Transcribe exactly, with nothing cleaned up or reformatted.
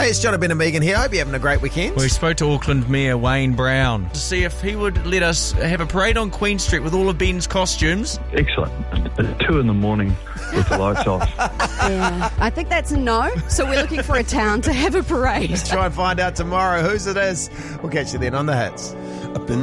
Hey, it's John Ben and Megan here. Hope you're having a great weekend. We spoke to Auckland Mayor Wayne Brown to see if he would let us have a parade on Queen Street with all of Ben's costumes. Excellent. At two in the morning with the lights off. Yeah, I think that's a no. So we're looking for a town to have a parade. Let's try and find out tomorrow whose it is. We'll catch you then on the Hits. Up in